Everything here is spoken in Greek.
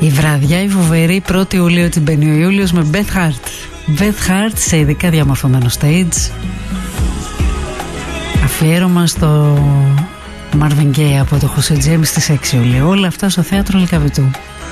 Η βραδιά η φοβερή 1η Ιουλίου την μπαίνει ο Ιούλιος με Beth Hart. Beth Hart σε ειδικά διαμορφωμένο stage. Αφιέρωμα στο Marvin Gaye από το José James στις 6 Ιουλίου. Όλα αυτά στο θέατρο Λυκαβητού.